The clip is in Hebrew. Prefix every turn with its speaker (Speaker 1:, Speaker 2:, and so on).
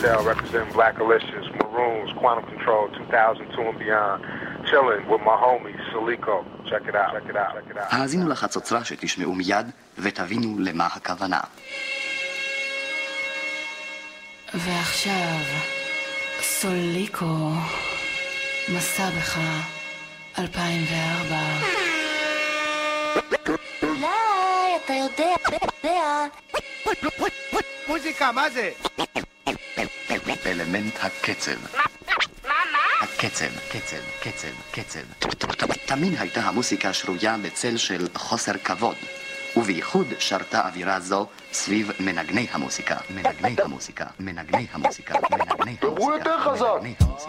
Speaker 1: Shell representing Black Alicious, Maroons, Quantum Control, 2002 and beyond. Chilling with my homie, Saliko. Check it out, check it out, check it out.
Speaker 2: האזינו לחצוצרה שתשמעו מיד ותבינו למה הכוונה.
Speaker 3: ועכשיו, סוליקו, מסע בך, 2004.
Speaker 4: אולי, אתה יודע.
Speaker 5: מוזיקה, מה זה?
Speaker 2: אלמנט הקצב.
Speaker 4: מה?
Speaker 2: קצב. תמיד הייתה המוסיקה שרויה בצל של חוסר כבוד, ובייחוד שרתה אווירה זו סביב מנגני המוסיקה.